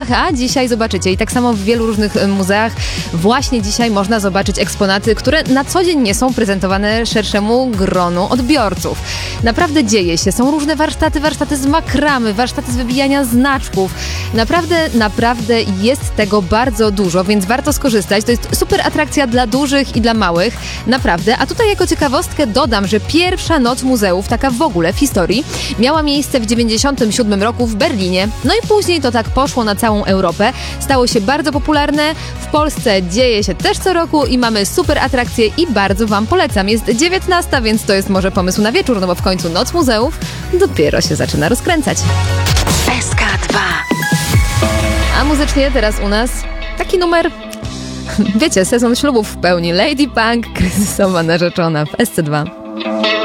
a dzisiaj zobaczycie. I tak samo w wielu różnych muzeach właśnie dzisiaj można zobaczyć eksponaty, które na co dzień nie są prezentowane szerszemu gronu odbiorców. Naprawdę dzieje się. Są różne warsztaty z makramy, warsztaty z wybijania znaczków. Naprawdę jest tego bardzo dużo, więc warto skorzystać. To jest super atrakcja dla dużych i dla małych. Naprawdę. A tutaj jako ciekawostkę dodam, że pierwsza noc muzeów, taka w ogóle w historii, miała miejsce w 1997 roku w Berlinie. No i później to tak poszło na całą Europę. Stało się bardzo popularne. W Polsce dzieje się też co roku i mamy super atrakcje i bardzo Wam polecam. Jest 19, więc to jest może pomysł na wieczór, no bo w końcu Noc Muzeów dopiero się zaczyna rozkręcać. SK2. A muzycznie teraz u nas taki numer, wiecie, sezon ślubów w pełni. Lady Punk, kryzysowa narzeczona w SC2.